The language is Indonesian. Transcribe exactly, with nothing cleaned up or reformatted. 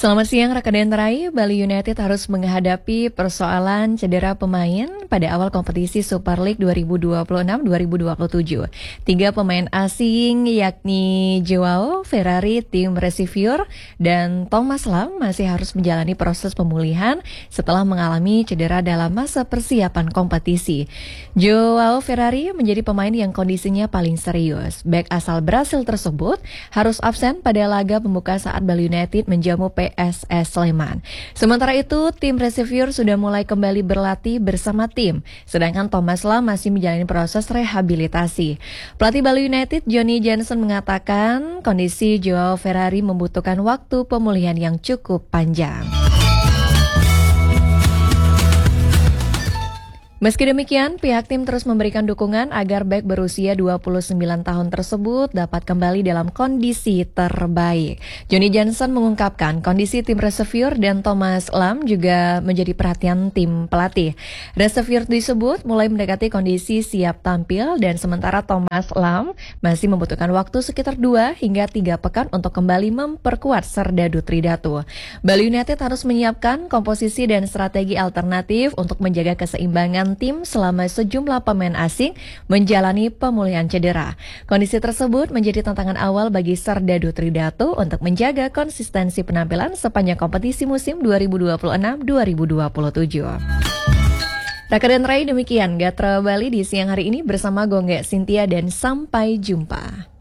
Selamat siang rekan Rai, Bali United harus menghadapi persoalan cedera pemain pada awal kompetisi Super League dua ribu dua puluh enam dua ribu dua puluh tujuh. Tiga pemain asing yakni Joao Ferrari, tim Recife dan Thomas Lam masih harus menjalani proses pemulihan setelah mengalami cedera dalam masa persiapan kompetisi. Joao Ferrari menjadi pemain yang kondisinya paling serius. Bek asal Brasil tersebut harus absen pada laga pembuka saat Bali United menjamu P S S Sleman. Sementara itu, tim Recife sudah mulai kembali berlatih bersama tim, sedangkan Thomas Lam masih menjalani proses rehabilitasi. Pelatih Bali United, Johnny Jensen, mengatakan kondisi Joao Ferrari membutuhkan waktu pemulihan yang cukup panjang. Meski demikian, pihak tim terus memberikan dukungan agar bek berusia dua puluh sembilan tahun tersebut dapat kembali dalam kondisi terbaik. Johnny Jensen mengungkapkan kondisi tim Recife dan Thomas Lam juga menjadi perhatian tim pelatih. Recife disebut mulai mendekati kondisi siap tampil dan sementara Thomas Lam masih membutuhkan waktu sekitar dua hingga tiga pekan untuk kembali memperkuat Serdadu Tridatu. Bali United harus menyiapkan komposisi dan strategi alternatif untuk menjaga keseimbangan tim selama sejumlah pemain asing menjalani pemulihan cedera. Kondisi tersebut menjadi tantangan awal bagi Serdadu Tridatu untuk menjaga konsistensi penampilan sepanjang kompetisi musim dua ribu dua puluh enam dua ribu dua puluh tujuh. Raka dan Rai, demikian Gatra Bali di siang hari ini bersama Gongge Cynthia dan sampai jumpa.